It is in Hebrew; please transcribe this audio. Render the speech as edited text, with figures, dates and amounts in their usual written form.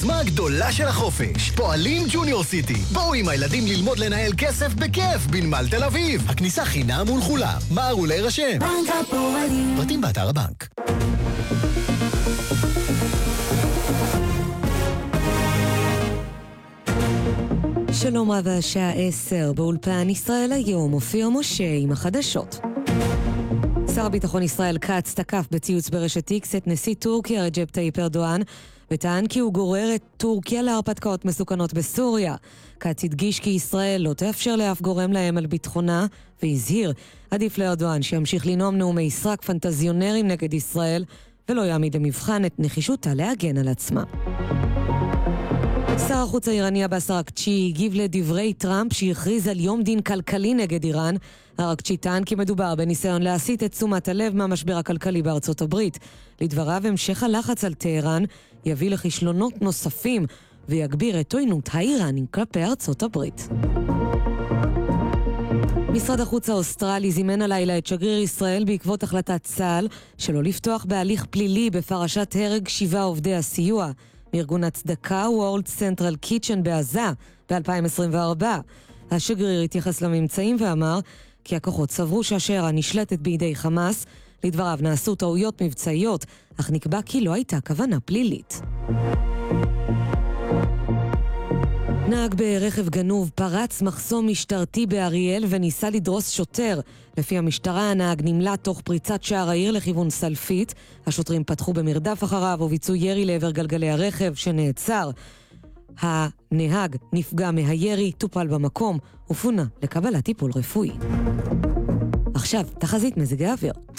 זמה הגדולה של החופש, פועלים ג'וניור סיטי. בואו עם הילדים ללמוד לנהל כסף בכיף בנמל תל אביב. הכניסה חינם ולכולם. מהרו להירשם. בנק הפועלים. פרטים באתר הבנק. שלום רב, השעה 10 באולפן ישראל היום, אופיר משה עם החדשות. שר הביטחון ישראל כץ תקף בציוץ ברשת איקס את נשיא טורקיה רג'פ טאיפ ארדואן וטען כי הוא גורר את טורקיה להרפתקאות מסוכנות בסוריה. כץ הדגיש כי ישראל לא תאפשר לאף גורם להם על ביטחונה והזהיר, עדיף לארדואן שימשיך לנאום נאומי סרק פנטזיונרים נגד ישראל ולא יעמיד למבחן את נחישותה להגן על עצמה. שר החוץ האיראני עבאס אראגצ'י הגיב לדברי טראמפ שהכריז על יום דין כלכלי נגד איראן. אראגצ'י טען כי מדובר בניסיון להסיט את תשומת הלב מהמשבר הכלכלי בארצות הברית. לדבריו, המשך הלחץ על טהרן יביא לכישלונות נוספים ויגביר את עוינות האיראנים כלפי ארצות הברית. משרד החוץ האוסטרלי זימן הלילה את שגריר ישראל בעקבות החלטת צה"ל שלא לפתוח בהליך פלילי בפרשת הרג 7 עובדי הסיוע מארגון הצדקה World Central Kitchen בעזה ב-2024. השגריר התייחס לממצאים ואמר כי הכוחות סברו שהשיירה נשלטת בידי חמאס. לדבריו נעשו טעויות מבצעיות, אך נקבע כי לא הייתה כוונה פלילית. נהג ברכב גנוב פרץ מחסום משטרתי באריאל וניסה לדרוס שוטר. לפי המשטרה, הנהג נמלט תוך פריצת שער העיר לכיוון סלפית. השוטרים פתחו במרדף אחריו וביצעו ירי לעבר גלגלי הרכב שנעצר. הנהג נפגע מהירי, טופל במקום ופונה לקבלת טיפול רפואי. עכשיו, תחזית מזג האוויר.